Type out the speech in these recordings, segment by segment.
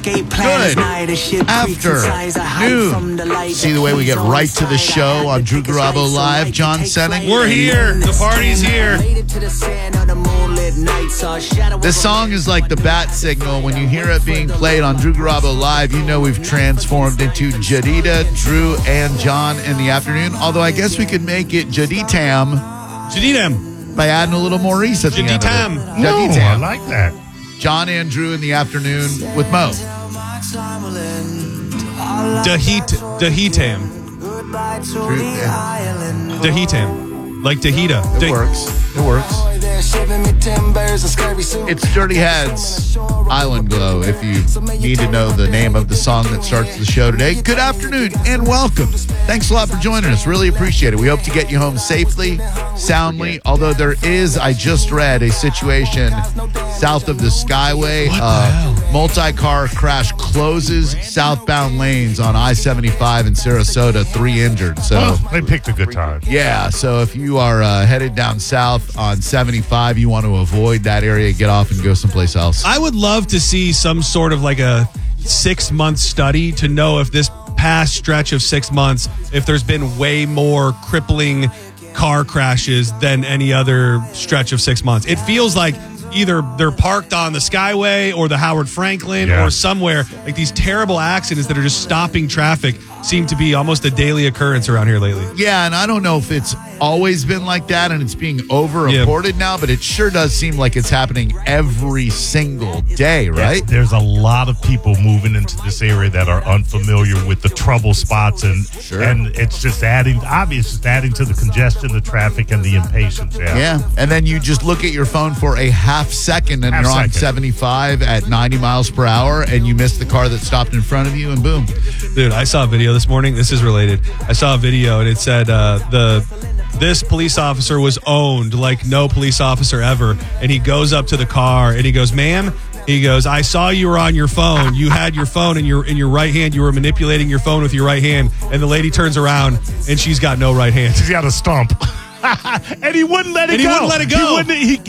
Good afternoon. See the way we get right to the show on Drew Garabo Live, John Senning? We're here. The party's here. This song is like the bat signal. When you hear it being played on Drew Garabo Live, you know we've transformed into Jadida, Drew, and John in the afternoon. Although I guess we could make it Jaditam. Jaditam. By adding a little Maurice at the end of it. Jaditam. I like that. John and Drew in the afternoon with Mo. Dahitam. Dahitam. Like Dahita. It works. It works. It's Dirty Heads, Island Glow, if you need to know the name of the song that starts the show today. Good afternoon and welcome. Thanks a lot for joining us. Really appreciate it. We hope to get you home safely, soundly, although there is, I just read, a situation south of the Skyway. Multi-car crash closes southbound lanes on I-75 in Sarasota, 3 injured. So they picked a good time. Yeah, so if you are headed down south on 75, you want to avoid that area, get off and go someplace else. I would love to see some sort of like a 6-month study to know if this past stretch of 6 months, if there's been way more crippling car crashes than any other stretch of 6 months. It feels like either they're parked on the Skyway or the Howard Franklin or somewhere. Like these terrible accidents that are just stopping traffic seem to be almost a daily occurrence around here lately. Yeah, and I don't know if it's always been like that and it's being over-reported now, but it sure does seem like it's happening every single day, right? Yes, there's a lot of people moving into this area that are unfamiliar with the trouble spots, and it's just adding to the congestion, the traffic, and the impatience. Yeah, and then you just look at your phone for a half second and you're on 75 at 90 miles per hour and you miss the car that stopped in front of you and boom. Dude, I saw a video this morning. This is related. I saw a video and it said this police officer was owned like no police officer ever. And he goes up to the car and he goes, "Ma'am," he goes, "I saw you were on your phone. You had your phone in your right hand. You were manipulating your phone with your right hand." And the lady turns around and she's got no right hand. She's got a stump. And he wouldn't let it go.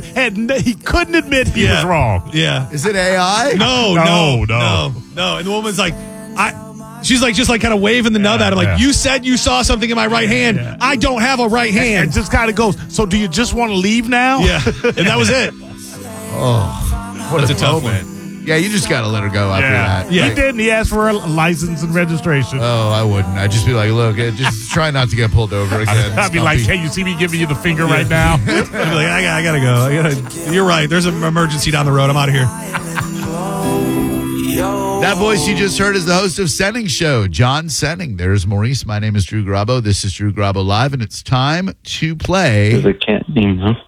He couldn't admit he was wrong. Yeah. Is it AI? No. And the woman's like, she's like just like kind of waving the nub at him, like, "You said you saw something in my right hand. Yeah. I don't have a right hand." And just kind of goes, "So do you just want to leave now?" Yeah. And that was it. That's a tough one. Yeah, you just got to let her go after that. Yeah, he didn't. He asked for a license and registration. Oh, I wouldn't. I'd just be like, "Look, just try not to get pulled over again." I'd be like, "Hey, you see me giving you the finger right now?" I'd be like, I gotta go. You're right. There's an emergency down the road. I'm out of here. That voice you just heard is the host of Senning Show, John Senning. There's Maurice. My name is Drew Garabo. This is Drew Garabo Live, and it's time to play. There's a cat name, huh?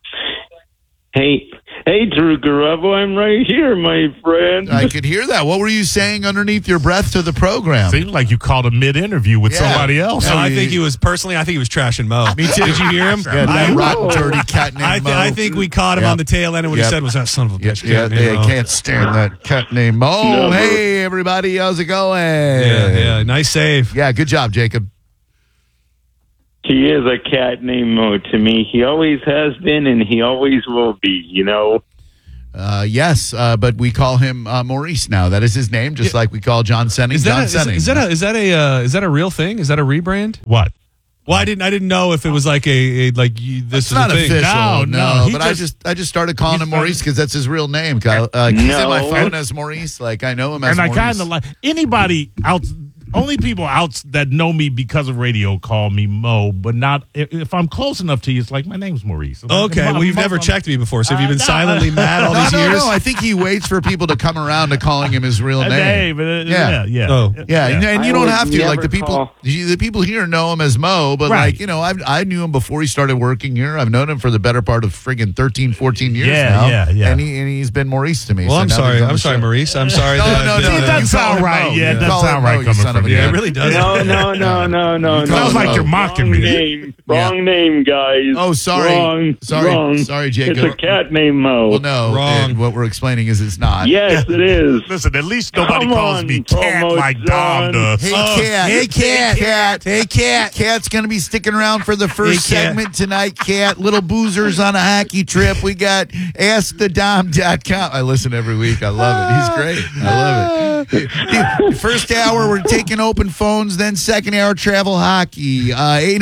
Hey, Drew Garabo, I'm right here, my friend. I could hear that. What were you saying underneath your breath to the program? Seemed like you called a mid-interview with somebody else. No, I think he was trashing Mo. Me too. Did you hear him? Yeah, that rotten, dirty cat named Mo. I think we caught him on the tail end, and what he said was, "That son of a bitch." Yeah, they can't stand that cat named Mo. No. Hey, everybody, how's it going? Yeah, nice save. Yeah, good job, Jacob. He is a cat named Mo to me. He always has been, and he always will be, you know? Yes, but we call him Maurice now. That is his name, just like we call John Senning. Is that a real thing? Is that a rebrand? What? Well, I didn't know if it was like this is not a thing. Official. No. But I just started calling him Maurice because that's his real name. He's in my phone as Maurice. Like I know him as Maurice. And I kind of like anybody out. Only people out that know me because of radio call me Mo, but not if I'm close enough to you. It's like my name's Maurice. Okay, well, you've never checked me before, so have you been silently mad all these years? No, I think he waits for people to come around to calling him his real name. Yeah. And you don't have to. Like the people here know him as Mo, but like I knew him before he started working here. I've known him for the better part of friggin' 13, 14 years now. Yeah. And he's been Maurice to me. Well, I'm sorry, Maurice. I'm sorry. No, that doesn't sound right. Yeah, it doesn't sound right coming from coming Yeah, in. it really does. No. Sounds like you're mocking me. Wrong name, guys. Oh, sorry. Wrong. Sorry, Jacob. It's a cat named Mo. Well, no. Wrong. What we're explaining is it's not. Yes, it is. Listen, at least nobody Come calls on, me cat Promo like Dom John. does. Hey, Cat. Hey, Cat. Hey, Cat. Cat's going to be sticking around for the first Hey, Cat. segment tonight, Cat. Little boozers on a hockey trip. We got AskTheDom.com. I listen every week. I love it. He's great. I love it. First hour, we're taking open phones. Then second hour, travel hockey.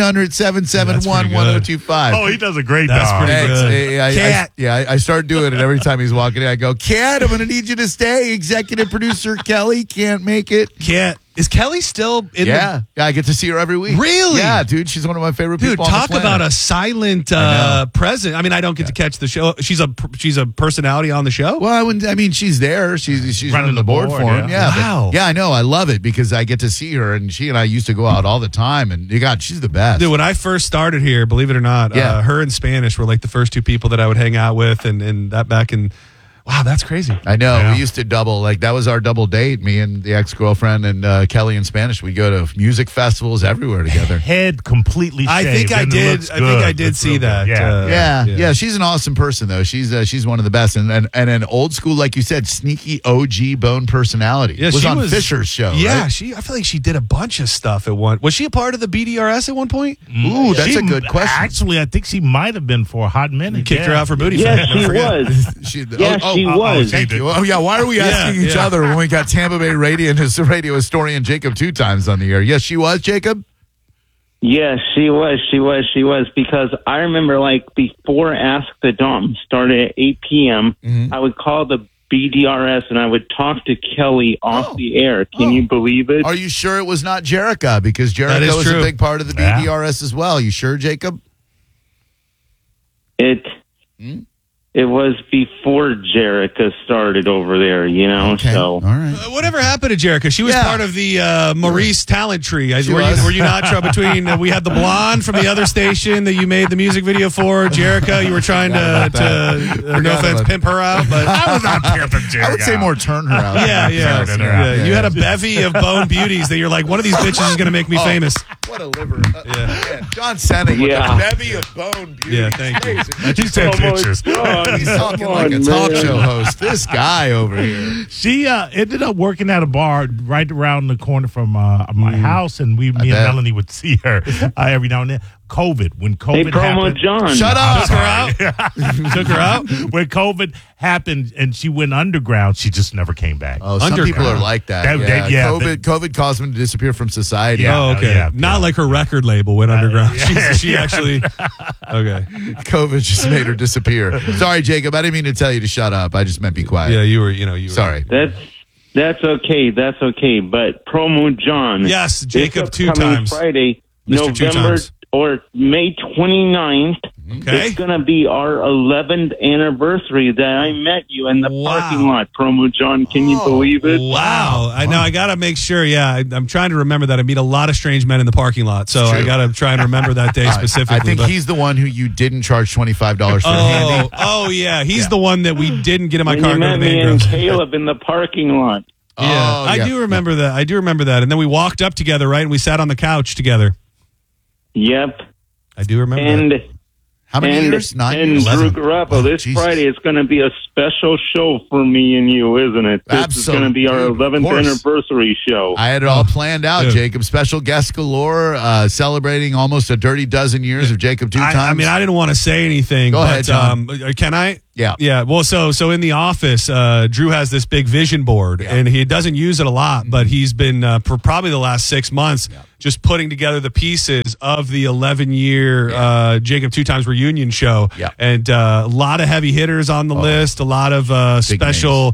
800-771-1025. Oh, he does a great That's job. pretty Thanks. good. Cat. I start doing it every time he's walking in. I go, Cat, I'm going to need you to stay. Executive producer Kelly can't make it. Cat. Is Kelly still in Yeah, I get to see her every week. Really? Yeah, dude, she's one of my favorite Dude, people on the talk planet. about a silent present. I mean, I don't get to catch the show. She's a personality on the show. Well, I mean, she's there. She's running the board for him. yeah. Yeah, but- Wow. yeah, I know. I love it because I get to see her, and she and I used to go out all the time. And God, she's the best. Dude, when I first started here, believe it or not, Yeah. her and Spanish were like the first two people that I would hang out with, and that back in. Wow, that's crazy. I know. Yeah. We used to double. Like that was our double date. Me and the ex-girlfriend and Kelly in Spanish. We'd go to music festivals everywhere together. Head completely shaved. I think I and it did. looks I think I good. did Looks see real that. good. Yeah. Yeah. She's an awesome person though. She's one of the best, and an old school, like you said, sneaky OG Bone personality. Yeah, was she on was Fisher's show. Yeah, right? I feel like she did a bunch of stuff at one. Was she a part of the BDRS at one point? Ooh, that's She- a good question. Actually, I think she might have been for a hot minute. Kicked her out for booty. Yes, Don't she forget. was. She was. Thank you. Oh yeah, why are we asking each other when we got Tampa Bay radio historian Jacob 2 times on the air? Yes, she was, Jacob. Yes, she was. Because I remember, like, before Ask the Dom started at 8 p.m., I would call the BDRS and I would talk to Kelly off the air. Can you believe it? Are you sure it was not Jerica? Because That Jerica is was true. a big part of the Yeah. BDRS as well. You sure, Jacob? It was before Jerica started over there, you know. Okay. So All right. Whatever happened to Jerica? She was Yeah. part of the Maurice talent tree. She Were was. you not between? We had the blonde from the other station that you made the music video for. Jerica, you were trying to no Forgot offense, about pimp her out, but. I was not pimping Jerry. I would say more turn her out. Yeah. You had a yeah. bevy of bone beauties that you're like, one of these bitches is going to make me famous. What a liver. Yeah. John Senning with Yeah. a bevy of bone beauty. Yeah, thank you. She said pictures. He's talking like a talk show host. This guy over here. She ended up working at a bar right around the corner from my house, and me and bet. Melanie would see her every now and then. When hey, COVID Promo happened. John. Shut up. Took her out. Took her out. When COVID happened and she went underground, she just never came back. Oh, some Underground. people are like that. COVID caused them to disappear from society. Yeah. Oh, okay. yeah. Not like her record label went underground. She actually. Okay. COVID just made her disappear. Sorry, Jacob. I didn't mean to tell you to shut up. I just meant be quiet. Yeah, you were. Sorry. That's okay. That's okay. But Promo John. Yes, Jacob this 2 upcoming times. Friday, Mr. 2 November times. or May 29th. Okay. It's going to be our 11th anniversary that I met you in the Wow. parking lot, Promo John. Can you believe it? Wow. I know. I got to make sure. Yeah. I'm trying to remember that. I meet a lot of strange men in the parking lot. So I got to try and remember that day specifically. I think but- he's the one who you didn't charge $25 for handy. Oh, yeah. He's the one that we didn't get in my When car you and go to met the me main and grounds. Caleb in the parking lot. Yeah. Oh, I do remember that. I do remember that. And then we walked up together, right? And we sat on the couch together. Yep. I do remember And that. How many years? 9 and years? Drew Garoppolo, Oh, this Jesus. Friday is going to be a special show for me and you, isn't it? This is going to be our Absolutely. Of 11th course. anniversary show. I had it all planned out, Dude. Jacob. Special guest galore, celebrating almost a dirty dozen years of Jacob 2 times. I mean, I didn't want to say anything. Go but, ahead, John. Can I? Yeah. Yeah. Well, so in the office, Drew has this big vision board, and he doesn't use it a lot, but he's been for probably the last 6 months just putting together the pieces of the 11-year Jacob 2 times reunion show. Yeah. And a lot of heavy hitters on the list, a lot of special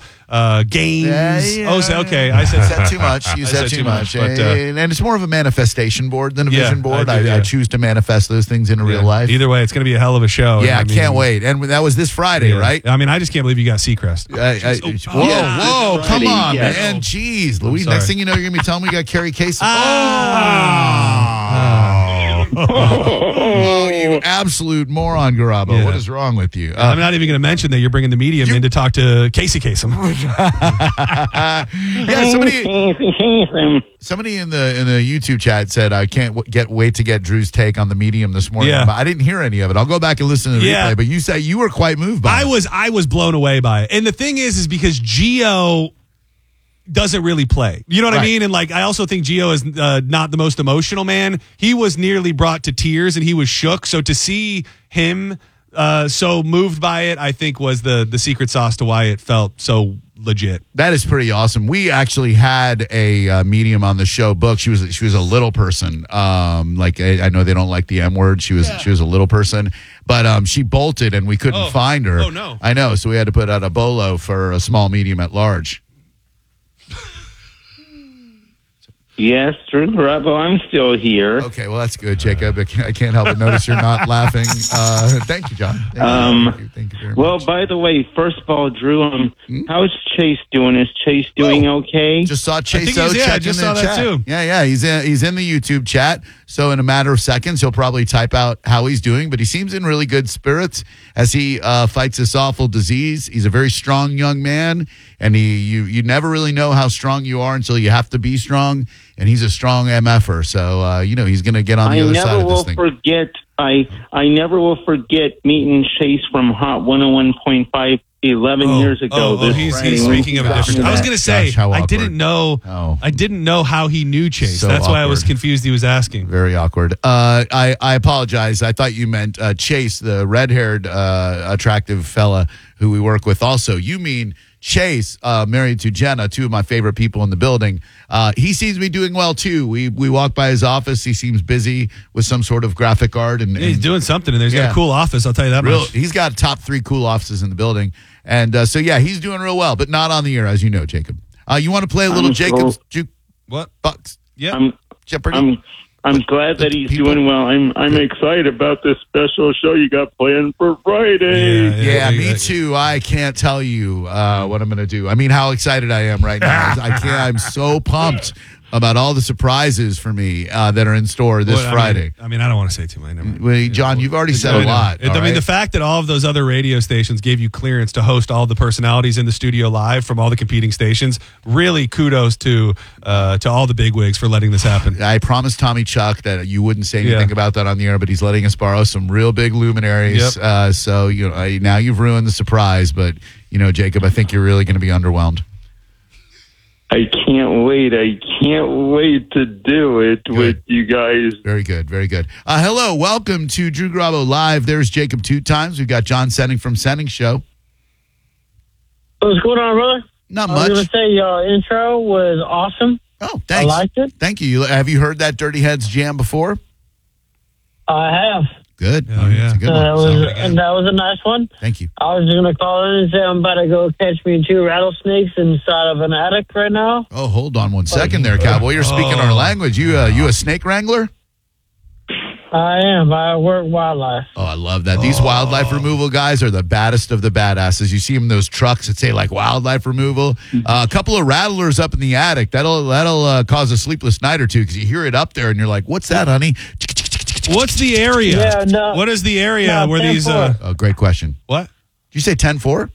games. Okay. I You said said too much. You said too much. but, and it's more of a manifestation board than a Yeah, vision board. I do, I yeah. choose to manifest those things into real life. Either way, it's going to be a hell of a show. Yeah, I And can't wait. And that was this Friday, Yeah. right? I mean, I just can't believe you got Seacrest. Whoa, Yeah, whoa, this come Friday, on, yes. man. Jeez, Louise. sorry. Next thing you know, you're going to be telling me we got Carrie Casey. Ah. Oh, you absolute moron, Garabo. Yeah. What is wrong with you? I'm not even going to mention that you're bringing the medium in to talk to Casey Kasem. Yeah, somebody in the YouTube chat said, I can't wait to get Drew's take on the medium this morning. Yeah. But I didn't hear any of it. I'll go back and listen to the replay. But you say you were quite moved by it. I was blown away by it. And the thing is because Gio doesn't really play. You know what I mean? And like, I also think Gio is not the most emotional man. He was nearly brought to tears and he was shook. So to see him so moved by it, I think was the secret sauce to why it felt so legit. That is pretty awesome. We actually had a medium on the show, Book. She was a little person. Like I know they don't like the M word. She was a little person, but she bolted and we couldn't find her. Oh no! I know. So we had to put out a bolo for a small medium at large. Yes, Drew Garabo, I'm still here. Okay, well that's good, Jacob. I can't help but notice you're not laughing. Thank you, John. Thank you very well, much. by the way, first of all, Drew, how's Chase doing? Is Chase doing okay? Just saw Chase I O think check I just in the saw that chat. too. Yeah, he's in the YouTube chat. So in a matter of seconds, he'll probably type out how he's doing. But he seems in really good spirits as he fights this awful disease. He's a very strong young man, and you never really know how strong you are until you have to be strong. And he's a strong MFer, so he's going to get on the other side of this thing. I never will forget meeting Chase from Hot 101.5 11 years ago. He's speaking of a different. I was going to say I didn't know how he knew Chase. So That's why I was awkward. confused. He was asking. Very awkward. I apologize. I thought you meant Chase, the red-haired, attractive fella who we work with. Also, you mean Chase, married to Jenna, two of my favorite people in the building. He seems to be doing well too. We walk by his office. He seems busy with some sort of graphic art, and He's doing something, and he's got a cool office. I'll tell you that much. He's got top 3 cool offices in the building, and so he's doing real well, but not on the air, as you know, Jacob. You want to play a little Jacob's Juke What? Bucks? Yeah. Jeopardy. I'm glad that he's doing well. I'm excited about this special show you got planned for Friday. Yeah, me too. I can't tell you what I'm going to do. I mean, how excited I am right now. I'm so pumped about all the surprises for me that are in store this Friday. I mean, I don't want to say too much. Well, John, you've already said a lot. I mean, the fact that all of those other radio stations gave you clearance to host all the personalities in the studio live from all the competing stations, really kudos to all the bigwigs for letting this happen. I promised Tommy Chuck that you wouldn't say anything about that on the air, but he's letting us borrow some real big luminaries. Yep. So now you've ruined the surprise, but Jacob, I think you're really going to be underwhelmed. I can't wait. I can't wait to do it with you guys. Very good. Very good. Hello. Welcome to Drew Garabo Live. There's Jacob 2 times. We've got John Senning from Senning Show. What's going on, brother? Not I much. was going to say your intro was awesome. Oh, thanks. I liked it. Thank you. Have you heard that Dirty Heads jam before? I have. Good. Oh, yeah. It's a good one. That was a nice one. Thank you. I was just going to call in and say I'm about to go catch me 2 rattlesnakes inside of an attic right now. Oh, hold on one second there, cowboy. You're speaking our language. You a snake wrangler? I am. I work wildlife. Oh, I love that. These wildlife removal guys are the baddest of the badasses. You see them in those trucks that say like wildlife removal. A couple of rattlers up in the attic. That'll cause a sleepless night or two because you hear it up there and you're like, "What's that, honey?" What's the area? Yeah, no. What is the area where these? Oh, great question. What? Did you say 10-4?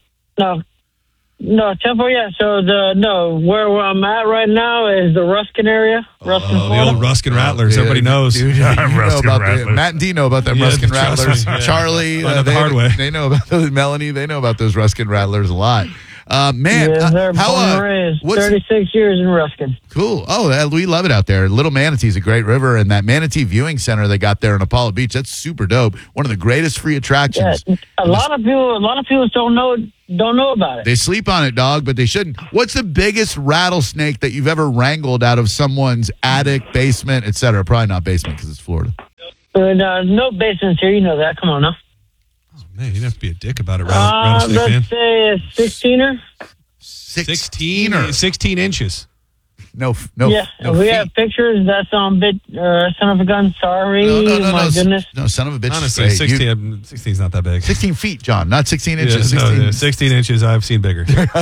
No, Temple, yeah. So where I'm at right now is the Ruskin area. Ruskin, the Florida. old Ruskin Rattlers. Dude, Everybody knows. Dude, you know Ruskin about Rattlers. Matt and D know about them Ruskin trust Rattlers. me, yeah. Charlie, Find out the hard way. they know about those. Melanie, they know about those Ruskin Rattlers a lot. Man, Yes, sir. Born and raised. what's 36 years in Ruskin. cool? Oh, we love it out there. Little Manatee's a great river, and that Manatee Viewing Center they got there in Apollo Beach, that's super dope. One of the greatest free Yeah, attractions. a lot of people don't know about it. They sleep on it, dog, but they shouldn't. What's the biggest rattlesnake that you've ever wrangled out of someone's attic, basement, etc.? Probably not basement because it's Florida. No basements here. You know that. Come on now. Man, you have to be a dick about it, rattlesnake man. Let's say a 16er. 16 or 16 inches. No. Yeah, no we feet. have pictures. That's on son of a gun. Sorry, No, my goodness. No, son of a bitch. Honestly, Hey, 16 is not that big. 16 feet, John, not 16 Yeah, inches. no, 16. 16 inches. I've seen bigger.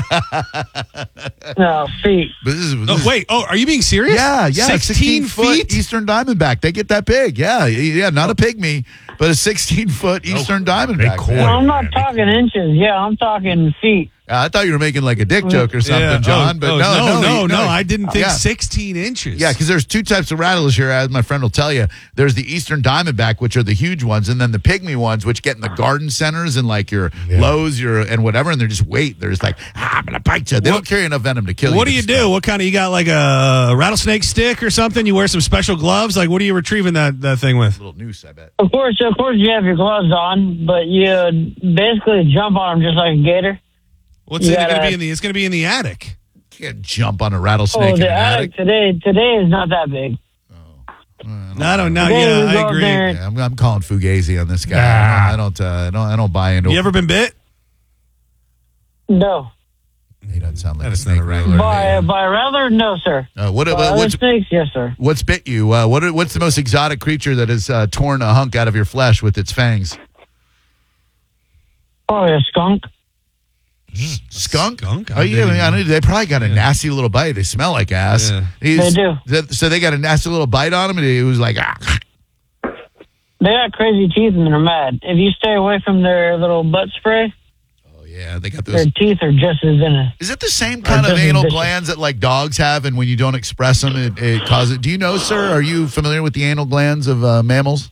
No, feet. But this is, Oh, wait. Oh, are you being serious? Yeah, 16 foot feet? Eastern Diamondback. They get that big. Yeah, not a pygmy, but a 16-foot Eastern Diamondback. koi. No, I'm not talking inches. Yeah, I'm talking feet. I thought you were making like a dick joke or something, Yeah. John. But no. I didn't think Yeah. 16 inches. Yeah, because there's two types of rattlers here, as my friend will tell you. There's the Eastern Diamondback, which are the huge ones, and then the pygmy ones, which get in the garden centers and like your Lowe's, and whatever, and they're just They're just like, I'm gonna bite you. They don't carry enough venom to kill you. What do you do? What kind of, you got like a rattlesnake stick or something? You wear some special gloves? Like, what are you retrieving that thing with? A little noose, I bet. Of course, you have your gloves on, but you basically jump on them just like a gator. What's You it going to gotta- be in the? It's going to be in the attic. Can't jump on a rattlesnake in the an attic. today is not that big. I don't know. Today Yeah, we I go agree. there- Yeah, I'm calling Fugazi on this guy. Nah. I don't buy into. You ever been bit? No, He doesn't sound like That a is snake not a regular wrangler. by a rattler, no, sir. Other snakes, yes, sir. What's bit you? What's the most exotic creature that has torn a hunk out of your flesh with its fangs? Probably a skunk. Skunk? Skunk? Oh, yeah. I know, they probably got a nasty little bite. They smell like ass. Yeah. They do. So they got a nasty little bite on him, and he was like, They got crazy teeth and they're mad. If you stay away from their little butt spray, oh, yeah, they got their those. teeth are just as venomous. Is it the same kind of doesn't anal vicious. glands that like dogs have, and when you don't express them, it causes? Do you know, sir? Are you familiar with the anal glands of mammals?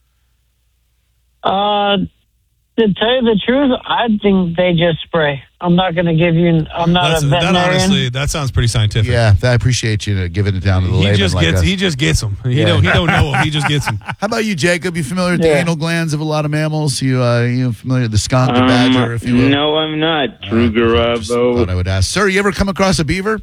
To tell you the truth, I think they just spray. I'm not going to give you. I'm not a veterinarian. That sounds pretty scientific. Yeah, I appreciate you giving it down to the He layman just like gets. us. He just gets them. He Yeah. don't know them. He just gets them. How about you, Jacob? You familiar with the Yeah. anal glands of a lot of mammals? You familiar with the skunk, the badger, if you will? No, I'm not. True Just thought I would ask. Sir, you ever come across a beaver?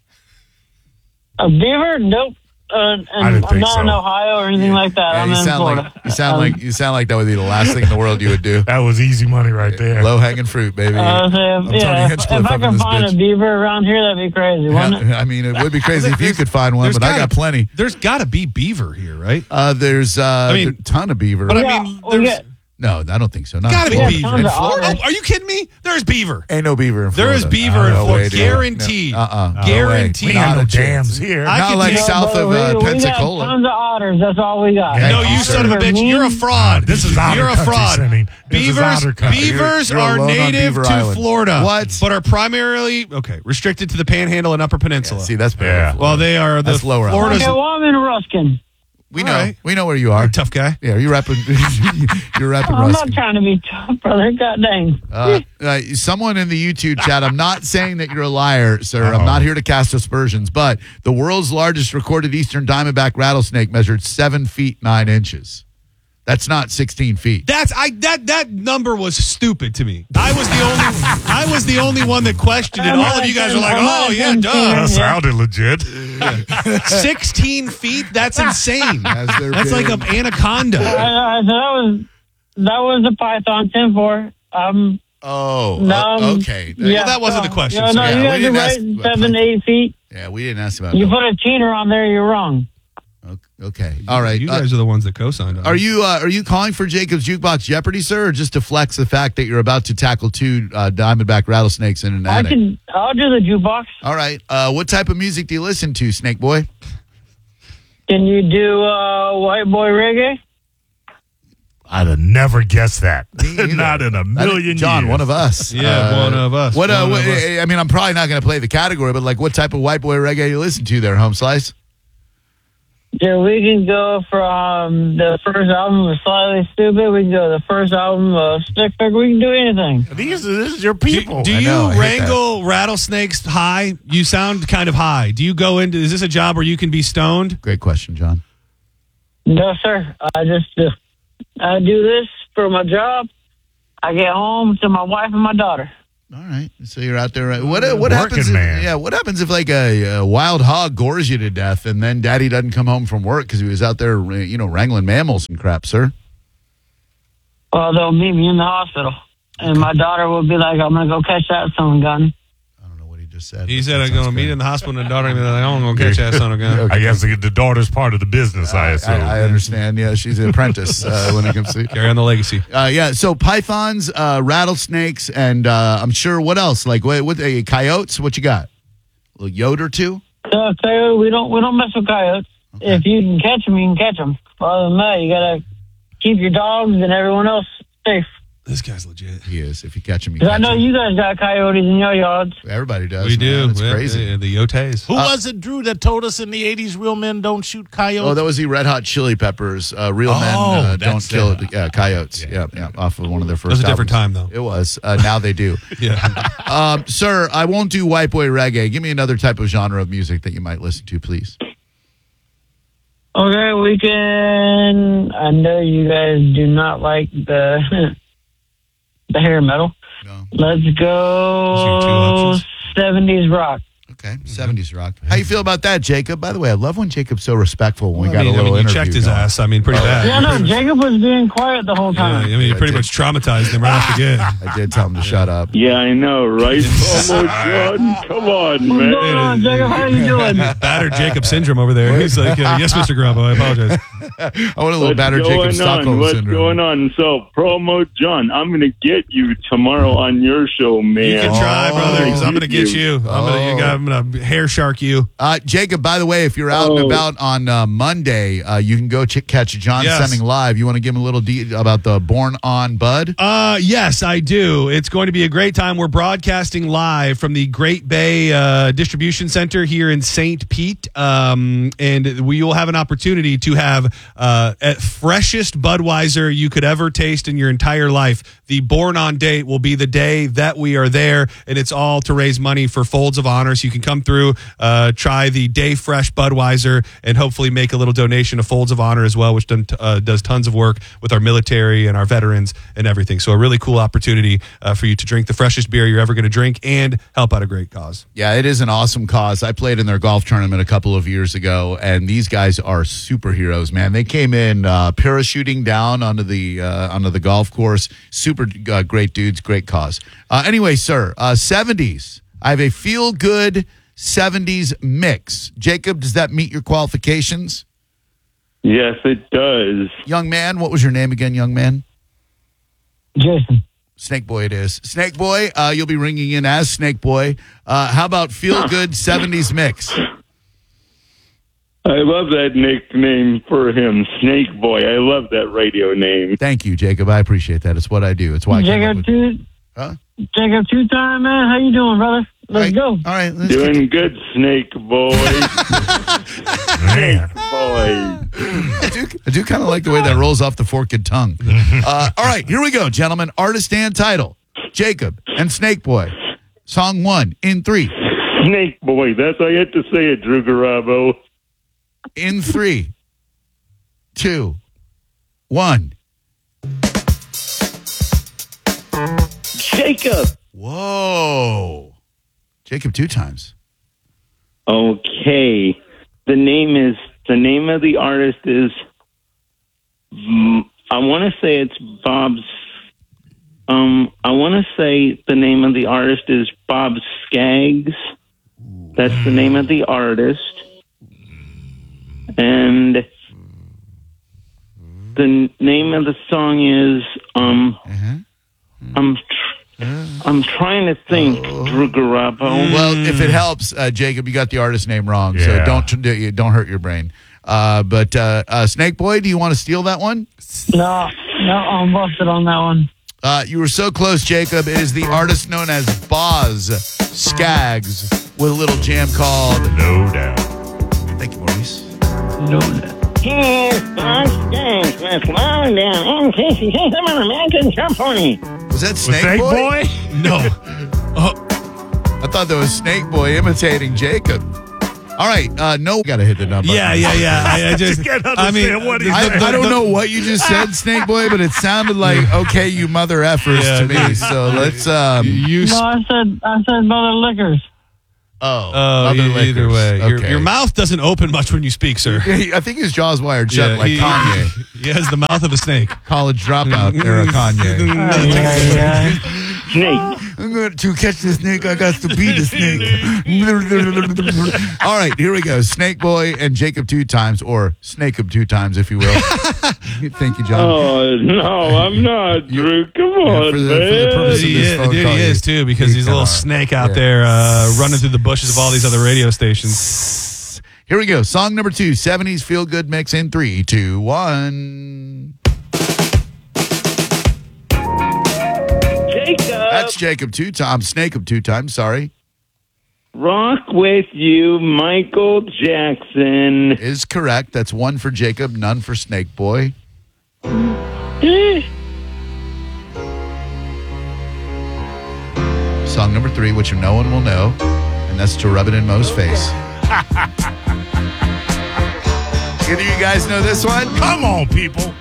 A beaver? Nope. didn't I'm think not in so. Ohio or anything like that. Yeah, I'm in Florida. you sound like that would be the last thing in the world you would do. That was easy money right there. Low hanging fruit, baby. If Tony Hinchcliffe if I up in could this find bitch. a beaver around here, that'd be crazy, wouldn't it? Yeah, I mean, it would be crazy if you could find one, but I got plenty. There's got to be beaver here, right? There's mean, a ton of beaver. But Yeah, I mean, we there's get- No, I don't think so. Not got to in be Florida. beaver. tons In of Florida? otters. Oh, are you kidding me? There's beaver. Ain't no beaver in There Florida. is beaver in No Florida. way, dude. Guaranteed. No, Guaranteed. We Not got no a chance. dams here. I Not can like take- south of we got Pensacola. tons of otters. That's all we got. Yeah. No, you son of a bitch. You're a fraud. This is otter You're a country, fraud. Sonny. This is otter country. Beavers You're are alone on native Beaver to Island. Florida. What? But are primarily, restricted to the Panhandle and Upper Peninsula. See, that's better. Yeah. Well, they are the That's lower. Florida's Okay, well, I'm in Ruskin. We know. All right. We know where you are. tough guy. Yeah, you're rapping. You're rapping I'm not Ruskin. trying to be tough, brother. God dang. Someone in the YouTube chat, I'm not saying that you're a liar, sir. I'm not here to cast aspersions, but the world's largest recorded eastern diamondback rattlesnake measured 7 feet 9 inches. That's not 16 feet. That number was stupid to me. I was the only one that questioned it. All of you guys were like, "Oh yeah, That duh." sounded legit. 16 feet? That's insane. Has there That's like been- an anaconda. So that was a Python 10-4. Okay. Yeah, that wasn't the question, No, so no, yeah, you we guys are didn't ask right. about 7, 8 feet. Yeah, we didn't ask about You that. put a teener on there, you're wrong. Okay. All right. You guys are the ones that co-signed on. Are you calling for Jacob's Jukebox Jeopardy, sir, or just to flex the fact that you're about to tackle 2 diamondback rattlesnakes in an attic? I'll do the jukebox. All right. What type of music do you listen to, Snake Boy? Can you do white boy reggae? I'd have never guessed that. either. Not in a million John, years. one of us. Yeah, one of us. What? One of What us. I mean, I'm probably not going to play the category, but like, what type of white boy reggae you listen to there, Home Slice? Yeah, we can go from the first album of Slightly Stupid. We can go to the first album of Stick Figure. We can do anything. This is your people. Do I you know, I hate wrangle rattlesnakes high? You sound kind of high. Do you go into? Is this a job where you can be stoned? Great question, John. No, sir. I do this for my job. I get home to my wife and my daughter. All right, so you're out there. What Working happens? man. What happens if like a wild hog gores you to death, and then Daddy doesn't come home from work because he was out there, wrangling mammals and crap, sir? Well, they'll meet me in the hospital. And my daughter will be like, I'm going to go catch that son gun. I don't know what he just just said. He said, I'm going to meet in the hospital and the daughter. I'm going to catch that son again. I guess the daughter's part of the business, I assume. I understand. Yeah, she's an apprentice when it comes to. Carry on the legacy. Yeah, so pythons, rattlesnakes, and I'm sure what else? Like, what coyotes? What you got? A little yote or two? Coyote, we don't mess with coyotes. Okay. If you can catch them, you can catch them. Other than that, you gotta keep your dogs and everyone else safe. This guy's legit. He is. If you catch him, you Because catch I know him. you guys got coyotes in your yards. Everybody does. We do. It's crazy. The yotes. Who was it, Drew, that told us in the 80s real men don't shoot coyotes? Oh, that was the Red Hot Chili Peppers. Real men don't kill coyotes. Yeah, off of one of their first. It was a different albums. time, though. It was. Now they do. Yeah. Sir, I won't do white boy reggae. Give me another type of genre of music that you might listen to, please. Okay, we can. I know you guys do not like the hair metal. No. Let's go 70s rock. Okay, 70s rock. How you feel about that, Jacob? By the way, I love when Jacob's so respectful when we got a little you interview checked his going. ass. Pretty bad. Yeah, no, Jacob was being quiet the whole time. Yeah, you pretty much traumatized him right off the get. I did tell him to shut up. Yeah, I know, right? Promo John, come on, What's man. going on, Jacob? How you doing? Battered Jacob syndrome over there. He's like, yes, Mr. Grumbo, I apologize. I want a little battered Jacob Stockholm What's syndrome. going on? So, Promo John, I'm going to get you tomorrow on your show, man. You can try, brother, because I'm going to get you. I'm going to hair shark you. Jacob, by the way, if you're out and about on Monday, you can go catch John Sending live. You want to give him a little about the Born on Bud? Yes, I do. It's going to be a great time. We're broadcasting live from the Great Bay Distribution Center here in St. Pete, and we will have an opportunity to have freshest Budweiser you could ever taste in your entire life. The Born on date will be the day that we are there, and it's all to raise money for Folds of Honor. So you can come through, try the Day Fresh Budweiser, and hopefully make a little donation to Folds of Honor as well, which does tons of work with our military and our veterans and everything. So a really cool opportunity for you to drink the freshest beer you're ever going to drink and help out a great cause. Yeah, it is an awesome cause. I played in their golf tournament a couple of years ago, and these guys are superheroes, man. They came in parachuting down onto the golf course. Super great dudes, great cause. Anyway, sir, 70s. I have a feel-good 70s mix. Jacob, does that meet your qualifications? Yes, it does. Young man, what was your name again, young man? Jason. Snake Boy it is. Snake Boy, you'll be ringing in as Snake Boy. How about feel-good 70s mix? I love that nickname for him, Snake Boy. I love that radio name. Thank you, Jacob. I appreciate that. It's what I do. It's why I came up with... Jacob, two-time, man. How you doing, brother? Let's go. All right. Doing good, Snake Boy. Snake Boy. I do kind of like the way that rolls off the forked tongue. All right, here we go, gentlemen. Artist and title, Jacob and Snake Boy. Song 1 in 3. Snake Boy. That's how you have to say it, Drew Garabo. In 3, 2, 1. Jacob. Whoa. Jacob 2 times. Okay. The name of the artist is, I want to say it's Bob's, I want to say the name of the artist is Bob Skaggs. That's the name of the artist. And the name of the song is, I'm trying to think, Drew Garabo. Well, if it helps, Jacob, you got the artist name wrong, so don't hurt your brain. But Snake Boy, do you want to steal that one? No, I'm busted on that one. You were so close, Jacob. It is the artist known as Boz Skaggs with a little jam called No Doubt. Thank you, Maurice. No doubt. Here's Bob Skaggs with Long Down in Casey System on American Symphony. Was that Snake Boy? No. I thought that was Snake Boy imitating Jacob. All right, no, got to hit the number. Yeah. I just can't understand what he's saying. I don't know what you just said, Snake Boy, but it sounded like okay, you mother effers to me. So let's. No, I said Mother Liquors. Either way. Okay. Your mouth doesn't open much when you speak, sir. I think his jaw's wired shut like Kanye. He has the mouth of a snake. College dropout era Kanye. snake. I'm going to catch the snake. I got to be the snake. All right, here we go. Snake Boy and Jacob 2 times, or Snake-up 2 times, if you will. Thank you, John. Oh, no, I'm not, Drew. Come on, for the purpose of He this is, phone dude, call, he is too, because he's a little snake out there running through the bushes of all these other radio stations. Here we go. Song number 2, 70s Feel Good Mix in 3, 2, 1. Jacob. That's Jacob 2 times. Snake-up 2 times, sorry. Rock with you, Michael Jackson. Is correct. That's 1 for Jacob, none for Snake Boy. Song number 3, which no one will know, and that's To Rub It in Mo's Face. Either of you guys know this one? Come on, people.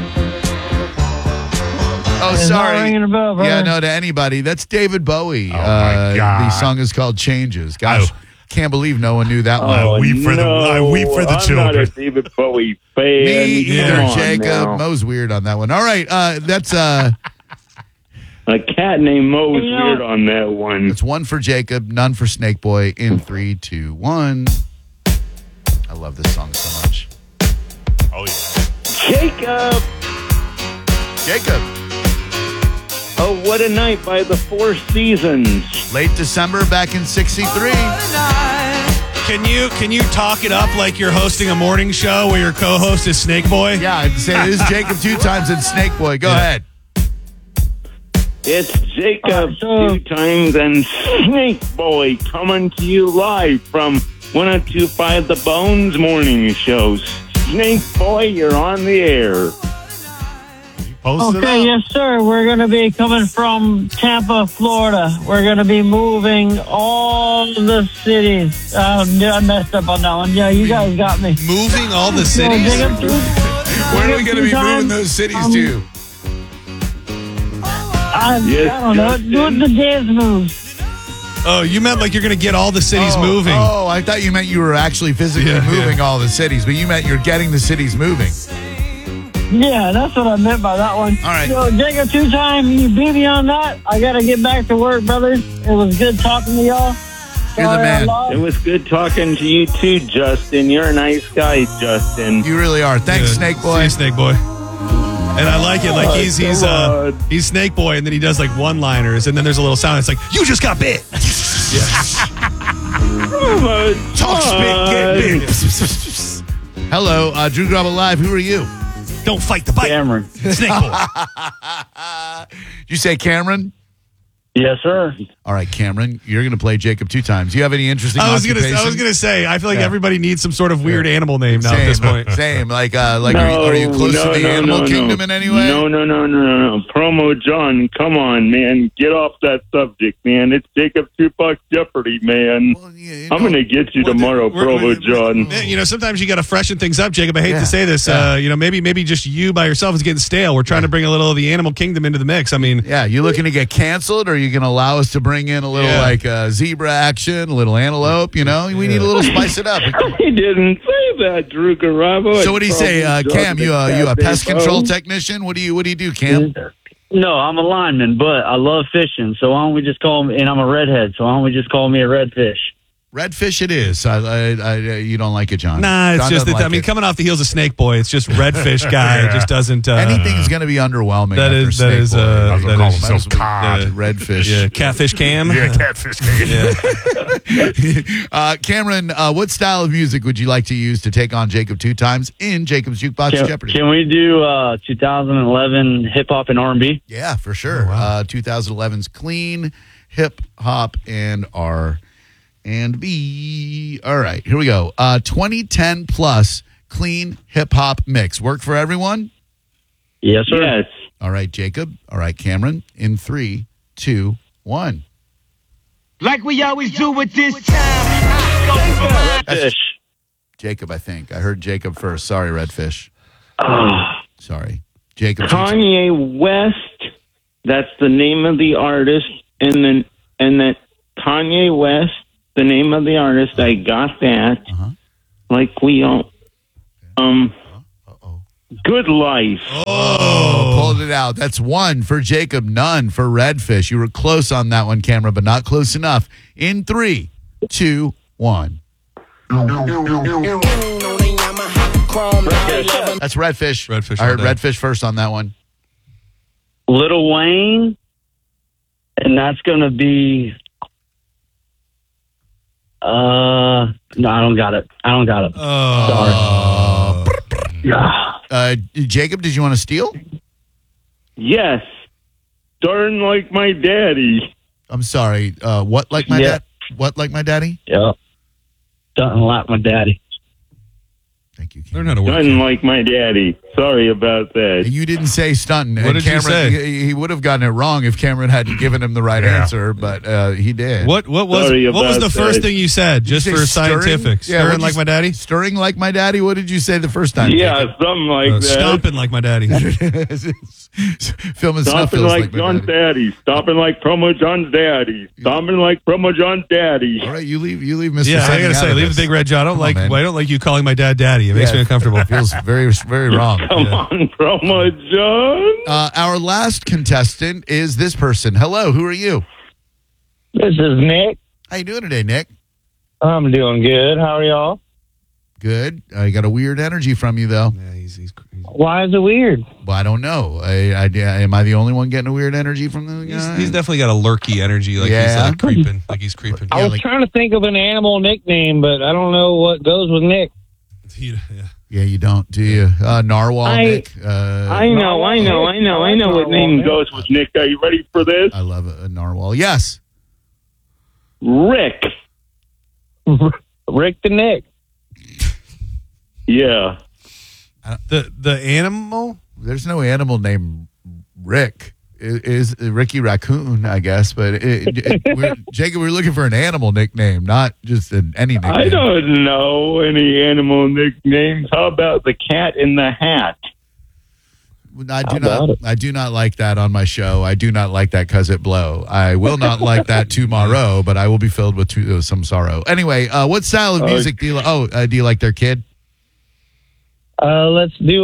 Oh, It's sorry. not ringing a bell, brother. Yeah, no, to anybody. That's David Bowie. Oh, my God. The song is called Changes. Gosh, can't believe no one knew that one. I weep for the I'm children. not a David Bowie fan. Me either, Come on Jacob. now. Mo's weird on that one. All right, that's A cat named Mo was You know- weird on that one. it's 1 for Jacob, none for Snake Boy in 3, 2, 1. I love this song so much. Oh, yeah. Jacob. Jacob, Oh, What a Night by the Four Seasons. late December back in 63. Can you talk it up like you're hosting a morning show where your co-host is Snake Boy? Yeah, I'd say it is Jacob 2 times and Snake Boy. Go ahead. It's Jacob So- 2 times and Snake Boy coming to you live from 102.5 The Bones morning shows. Snake Boy, you're on the air. Post it Okay, up. yes, sir. We're going to be coming from Tampa, Florida. We're going to be moving all the cities. I messed up on that one. Yeah, you guys got me. Moving all the So, cities? Jacob, Where are we going to be moving those cities to? I don't know. Do the dance moves. Oh, you meant like you're going to get all the cities moving. Oh, I thought you meant you were actually physically Yeah, moving yeah. all the cities, but you meant you're getting the cities moving. Yeah, that's what I meant by that one. All right. So, Jacob, 2 times, you beat me on that. I got to get back to work, brothers. It was good talking to y'all. You're the Sorry I man. lost. It was good talking to you too, Justin. You're a nice guy, Justin. You really are. Thanks, Good. Snake See Boy. you, Snake Boy. And I like it. Like he's come on. Snake Boy, and then he does like one-liners, and then there's a little sound. It's like, you just got bit. Talk spit, get big. Hello, Drew Grubba Live. Who are you? Don't fight the bite. Cameron. Snake Boy. You say Cameron? Yes, sir. All right, Cameron, you're going to play Jacob 2 times. You have any interesting I was occupation? gonna say. I feel like Yeah. everybody needs some sort of weird animal name now at this point. Same. Like are you close to the animal kingdom in any way? No. Promo John, come on, man. Get off that subject, man. It's Jacob $2 Jeopardy, man. Well, yeah, I'm going to get you tomorrow, Promo John. You know, sometimes you got to freshen things up, Jacob. I hate Yeah. to say this. Yeah. Maybe just you by yourself is getting stale. We're trying to bring a little of the animal kingdom into the mix. I mean, Yeah, you looking to get canceled, or are you going to allow us to bring in a little zebra action, a little antelope? You know, we need a little spice it up. He didn't say that, Drew Garabo. So what do you say, Cam? You a pest control technician? What do you do, Cam? No, I'm a lineman, but I love fishing. So why don't we just call me? And I'm a redhead. So why don't we just call me a redfish? Redfish it is. You don't like it, John? nah, it's John just doesn't that. like it. coming off the heels of Snake Boy, it's just redfish guy. It just doesn't. Anything's going to be underwhelming. That after is- that Snake is, Boy. uh, I was that gonna is- call himself cod. Redfish. Yeah, catfish Cam. Yeah, catfish. Yeah. Cameron, what style of music would you like to use to take on Jacob 2 times in Jacob's Jukebox Jeopardy? Can we do 2011 hip hop and R&B? Yeah, for sure. 2011's clean hip hop and R&B. All right, here we go. 2010 plus clean hip hop mix. Work for everyone? Yes, sir. Yes. All right, Jacob. All right, Cameron. In 3, 2, 1. Like we always do at this time. Redfish. Jacob, I think. I heard Jacob first. Sorry, Redfish. Sorry. Jacob. Kanye West. That's the name of the artist, and then Kanye West, the name of the artist. I got that. Like we all. Good Life. Pull pulling it out. That's 1 for Jacob, none for Redfish. You were close on that one, Cameron, but not close enough. In 3, 2, 1. That's Redfish. Redfish I heard all day. Redfish first on that one. Lil Wayne, and that's going to be. No, I don't got it. Oh. Jacob, did you want to steal? Yes. Darn like my daddy. I'm sorry. What like my Yeah. dad? What like my daddy? Yeah. Doesn't like my daddy. Thank you. Learn how to work. Darn like my daddy. Sorry about that. You didn't say stunting. What and did you Cameron, say? He would have gotten it wrong if Cameron hadn't given him the right answer, but he did. What was Sorry the about first that. thing you said? Did you Just say for stirring? scientific. Yeah, Stirring what'd like you- my daddy? Stirring like my daddy? What did you say the first time? Yeah, something like that. Stomping like my daddy. Filming snuff Stomping films like like my John's daddy. daddy. Stomping like Promo John's daddy. Stomping like Promo John's daddy. All right, you leave Mr. Yeah, I Sending gotta out say, of leave this. the big red John. I Come on, man. don't like you calling my dad daddy. It makes Yeah, me uncomfortable. It feels very, very wrong. Come on, Promo John. Our last contestant is this person. Hello, who are you? This is Nick. How you doing today, Nick? I'm doing good. How are y'all? Good. I got a weird energy from you, though. Yeah, he's Why is it weird? Well, I don't know. Am I the only one getting a weird energy from the guy? he's definitely got a lurky energy, like Yeah. he's creeping, like he's creeping. I was like- trying to think of an animal nickname, but I don't know what goes with Nick. Yeah. Yeah, you don't, do you? Narwhal, Nick. I know what name goes with Nick. Are you ready for this? I love a narwhal. Yes. Rick. Rick the Nick. Yeah. The animal? There's no animal named Rick. It is Ricky Raccoon, I guess. But Jacob, we're looking for an animal nickname, not just any nickname. I don't know any animal nicknames. How about the Cat in the Hat? I do not like that on my show. I do not like that because it blow. I will not like that tomorrow, but I will be filled with some sorrow. Anyway, what style of music do you do you like their kid? Let's do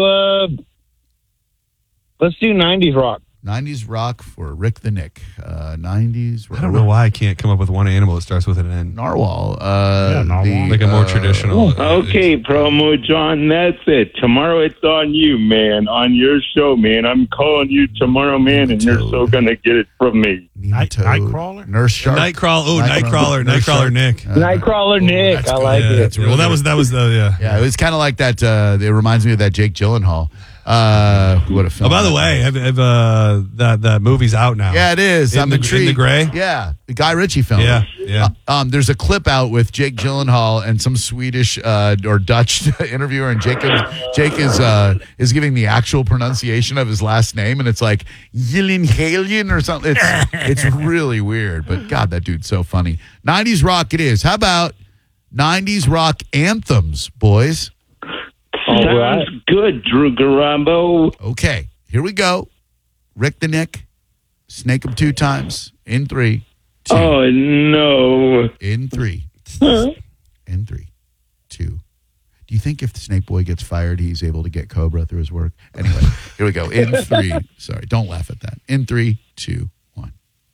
90s rock. 90s rock for Rick the Nick. 90s rock. I don't know why I can't come up with one animal that starts with an N. Narwhal. Narwhal. Like a more traditional. Okay, Promo John, that's it. Tomorrow it's on you, man. On your show, man. I'm calling you tomorrow, man, and you're so going to get it from me. Nematode. Nightcrawler? Nurse Shark. Nightcrawler. Oh, Nightcrawler. Nightcrawler Nick. Nightcrawler Nick. that's I good. like Yeah, it. that's really well, that was the Yeah, it was kind of like that. It reminds me of that Jake Gyllenhaal. What a film. Oh, by the way, that movie's out now. Yeah, it is. In I'm the- intrigued. in the gray? Yeah, the Guy Ritchie film. Yeah. There's a clip out with Jake Gyllenhaal and some Swedish or Dutch interviewer, and Jake is giving the actual pronunciation of his last name, and it's like Gyllenhaal or something. It's really weird, but God, that dude's so funny. 90s rock it is. How about 90s rock anthems, boys? Sounds good, Drew Garambo. Okay, here we go. Rick the Nick, snake him 2 times. In 3, 2. Oh, no. In 3. In 3, 2. Do you think if the Snake Boy gets fired, he's able to get Cobra through his work? Anyway, here we go. In 3. Sorry, don't laugh at that. In 3, 2, 1.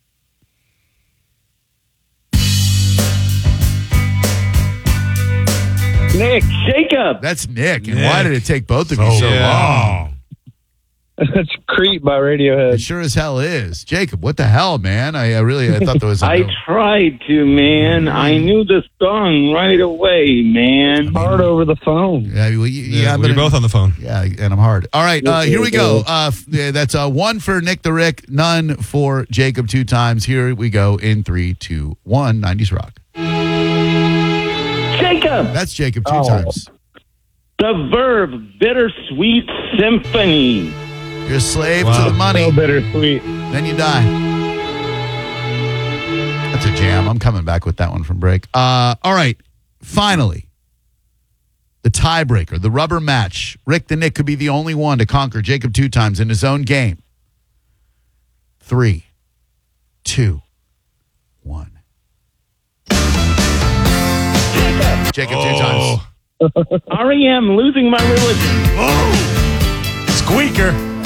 Nick. Jacob. That's Nick. And Nick. why did it take both of you so long? long. That's Creep by It Radiohead. sure as hell is. Jacob, what the hell, man? I thought there was a I tried to, man. I knew the song right away, man. Hard over the phone. Yeah, well, Yeah, but we're both on the phone. Yeah, and I'm hard. All right, here we go. That's 1 for Nick the Rick, none for Jacob 2 times. Here we go in 3, 2, 1. 90s rock. Jacob. That's Jacob 2 times. The Verve Bittersweet Symphony. You're a slave Wow. to the money, So bittersweet. then you die. That's a jam. I'm coming back with that one from break. All right, finally, the tiebreaker, the rubber match. Rick the Nick could be the only one to conquer Jacob 2 times in his own game. 3, 2, 1. Jacob 2 times. REM Losing My Religion. Squeaker.